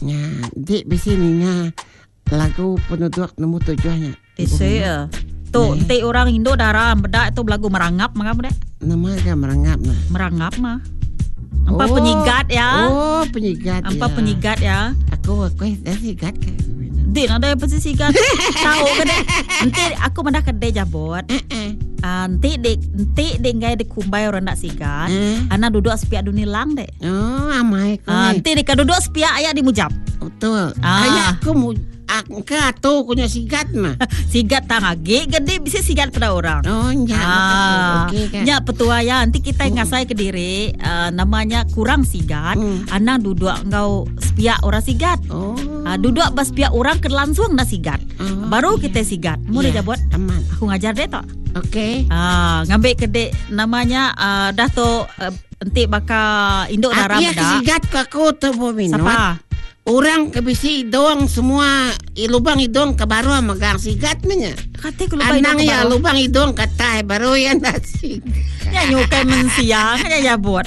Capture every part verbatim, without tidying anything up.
Ya, di sininya lagu penduduk nemu tujuannya. Di saya. Tu, ti orang Indo darah bedak itu lagu merangap mah dek. Nama agak merangap nah. Merangap mah. Empat oh, penyigat ya. Oh, penyigat. Empat ya. penyigat ya. Aku aku dah sigat ke. Din ada apa sih sigat? Tahu ke dek? Nanti aku mendak kedai jabot. Eh. Nanti dek, nanti dek gaya dek kumbai orang nak sigat. Anak duduk sepiak dunilang dek. Oh, amai kau. Nanti dek duduk sepiak ayah dimujab. Betul. Ayah aku mu angka tu punya sigat mah. Sigat tangage gede bisa sigat pada orang. Oh, ya. Ah, okey kan. Ya petua ya. Nanti kita mm. ngasai ke diri uh, namanya kurang sigat. Mm. Anak duduk engkau sepiak orang sigat. Oh. Uh, duduk bas sepiak orang ke langsung nak sigat. Oh, baru okay. Kita sigat. Mau yeah. Dia buat? Aman. Aku ngajar deh tak? Okey. Ah, ngambil ke dek namanya uh, dah tu uh, nanti bakal induk darah dah. Aku sigat ke aku tu minum. Siapa? Orang kebisi doang semua lubang hidung ke baru megang sigat nya. Kata ku lubang hidung ya lubang hidung kata baru yang nasi. Ya nyukai mensiang kan ya buat.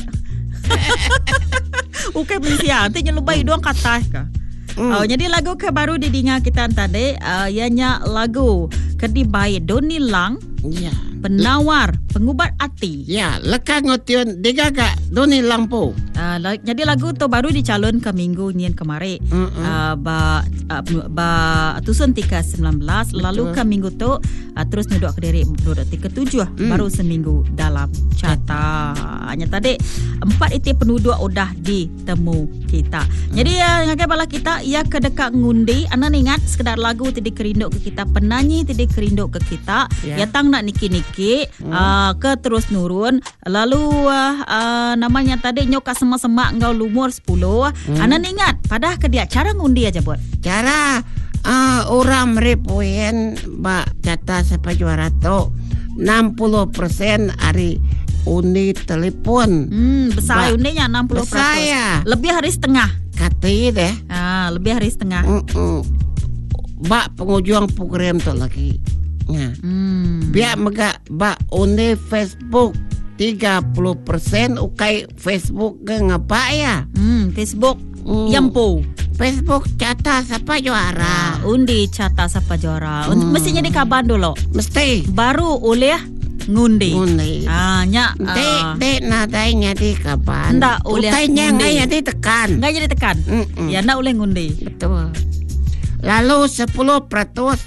Ukai mensiang nanti lubang hidung kata ka. Mm. Oh, jadi lagu ke baru didengar kita tadi uh, ianya lagu Kedibai Doni Lang. Ya. Penawar pengubat hati. Ya, leka ngotion digaga Doni Lampu. Uh, la- jadi lagu tu baru dicalon ke minggu ni kemarin. Uh, ba uh, ba tusun tiga sembilan belas lalu ke minggu tu uh, terus nuduk ke diri nuduk ke tujuh mm. baru seminggu dalam carta. Hanya tadi empat itu penduduk udah ditemu kita. Mm. Jadi ya uh, ngagai bala kita ia ke dekat ngundi anan ingat sekedar lagu tadi kerinduk ke kita penyanyi tadi kerinduk ke kita yeah. Ya tang nak niki-niki hmm. uh, ke terus nurun lalu uh, uh, namanya tadi nyoka semak-semak engkau lumur sepuluh hmm. Anan ingat padah ke dia cara ngundi aja buat cara uh, orang merepoyen ba kata siapa juara tu enam puluh persen hari undi telepon hmm, besar ba, undinya enam puluh persen besar ya. Lebih hari setengah kata deh ah, lebih hari setengah mm-mm. Ba pengujung program tu lagi ya. Hmm. Biar mega ba undi Facebook tiga puluh persen ukai Facebook ke ngapa ya? Hmm, Facebook hmm. Yampu. Facebook cata siapa juara? Ah, undi cata siapa juara. Hmm. Mestinya di kaban dulu. Mesti. Baru oleh ngundi. Ngundi. Ah, nya. Dek, dek nadainya di kaban. Ndak oleh. Utainya enggak jadi tekan. Enggak jadi tekan. Mm-mm. Ya ndak oleh ngundi. Betul. Lalu sepuluh peratus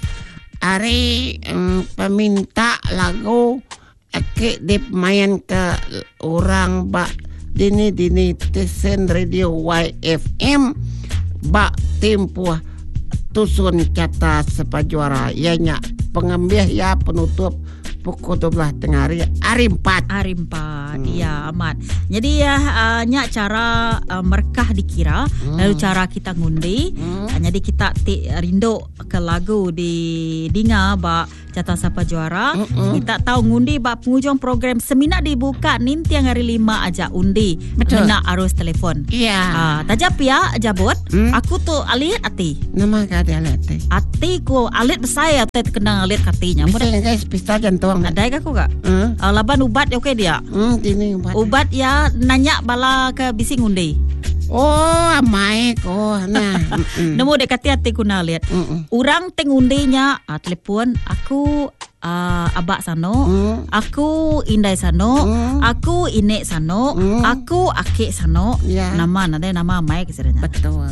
hari um, peminta lagu akik dimain ke orang bak dini-dini stesen radio Y F M bak tempuh tusun kata sepajuara ianya pengambil ya penutup pukul dua belas tengah hari hari empat hari empat hmm. Ya amat. Jadi ya uh, nya cara uh, merkah dikira hmm. lalu cara kita ngundi hmm. uh, jadi kita ti, rindu ke lagu di dinga ba jatah siapa juara hmm. Kita tahu ngundi ba penghujung program seminar dibuka ninti yang hari lima aja undi mina arus telefon iya uh, tajap ya jabut hmm. Aku tu alit ati nama kata alit ati ku alit besar ati kenang alit katinya bisa guys pista jantung ada ke aku gak? Hmm? Uh, laban ubat okey dia. Hmm, ini ubat. Ubat ya nanya bala ke bisi ngundi. Oh, amai ko nah. Nemu dek hati-hati ku nak lihat. Orang teng undinya uh, telepon aku uh, abak sano, mm. aku indai sano, mm. aku inek sano, mm. aku akik sano. Yeah. Nama nade nama amai keseranya. Betul.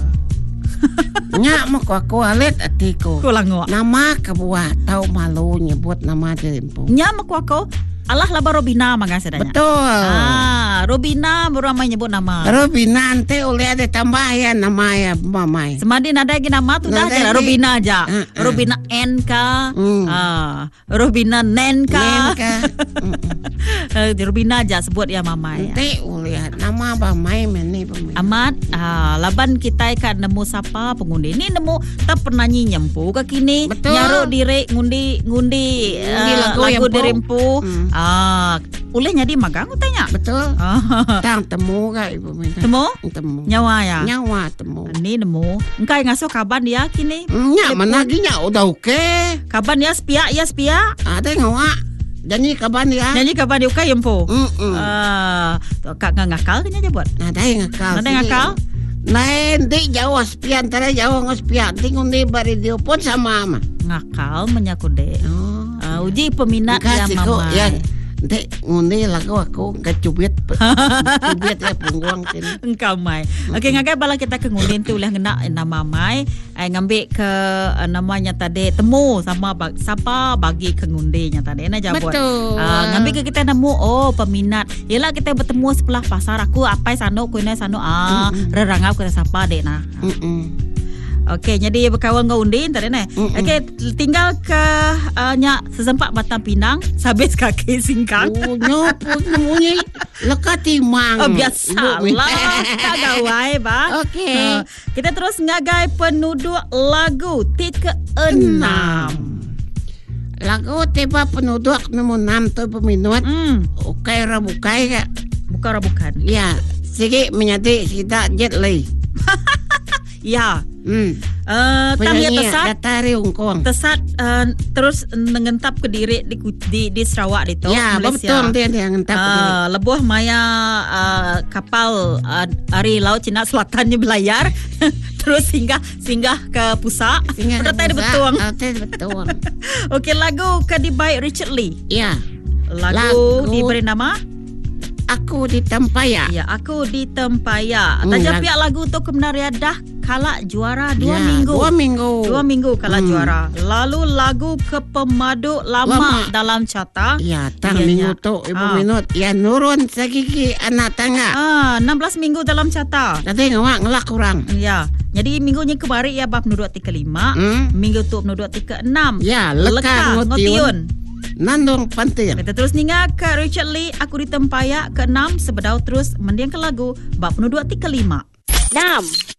Nyak mau aku alit atiku. Kulango. Nama kebuat tahu malu nyebut nama jempu. Nyak mau aku Allah laba Robina mangga sedanya. Betul. Ah, Robina baru ramai nyebut nama. Robina ante oleh ada tambahan nama ya mamai. Semadi nada lagi nama tu dah je Robina aja. Uh, uh. Robina N K. Mm. Ah, Robina Nen K. Nen K. Robina aja sebut ya mamai. Ante oleh nama mamai meni pemain. Amat ah, laban kita kan nemu siapa pengundi. Ni nemu tak pernah nyempu ke kini. Betul. Nyaruk diri ngundi ngundi uh, lagu, lagu dirempu. Mm. Ah, oleh nyadi magang tanya. Betul. Tang temu ka ibu minta. Temu? Temu. Nyawa ya. Nyawa temu. Ni nemu. Engkai ngaso kaban dia kini. Nya mana lagi nya udah oke. Kaban dia spia ya spia. Ada ngawa. Janji kaban dia. Janji kaban dia ukai empo. Heeh. Ah, kak ngakal kenya je buat. Ada yang ngakal. Ada yang ngakal. Nah, hindi jauh spian tara jauh ngospian tingun di radio pun sama ama. Ngakal menyakude. Oh. Uh, uji peminat ya Kasih ko mama. ya. Hindi, ngundi lagu aku kecubit. Cubit ya pungguang sini. Engkau mai. Okey, ngagai bala kita ke ngundin tu ulah ngena nama mai. Ai ngambil ke uh, namanya tadi temu sama bag, siapa bagi ke ngundinya tadi na jawab. Betul. Uh, ngambil ke kita nemu oh peminat. Yalah kita bertemu sebelah pasar aku apa sano ku na sano ah mm-hmm. rerangap ke siapa dek nah. Mm-mm. Okey, jadi berkawan dengan undin tadi ni. Okey, tinggal ke uh, nyak sesempat Batang Pinang, sabis kaki singkang. Oh, nyopo nemunya lekat timang. Oh, biasa lah. Tak gawai, ba. Okey. Uh, kita terus ngagai penduduk lagu T keenam. Lagu tiba penduduk nombor enam tu peminat. Hmm. Ukai rabukai ke? Bukan bukan. Ya, sikit menyati kita jet lay. Ya. Hmm. Uh, Tamia Penyanyi tesat Datari Ungkong. tesat uh, terus ngentap ke diri di di, di Sarawak itu Ya, Malaysia. betul dia dia ngentap ke diri. Uh, lebuh maya uh, kapal uh, dari Laut Cina Selatannya berlayar terus singgah singgah ke pusat. Singgah Udah ke tadi pusat. betul. Oh, tadi betul. Okey, lagu kedibaik Richard Lee. Ya. Lagu, Lagu- diberi nama Aku di Tempaya. Ya, Aku di Tempaya. Hmm, Taja lag- pihak lagu tu kebenaran dah kalah juara dua Ya, minggu. Dua minggu. Dua minggu kalah Hmm. juara. Lalu lagu Kepemadu Lama, Lama. dalam carta. Ya, tang Ianya. minggu tu ibu Ah. minut. Ya, nurun segigi anak tangga. Ah, enam belas minggu dalam carta. Tadi ngawak ngelak kurang. Ya. Jadi minggunya kemarin ia bab penduduk tiga lima, Hmm. minggu tu penduduk tiga enam. Ya, lekar ngotiun. Nandung pantai. Kita terus ningat ke Richard Lee, Aku di Tempaya ke enam sebedau terus mendiang ke lagu bab penduduk tiga lima. enam.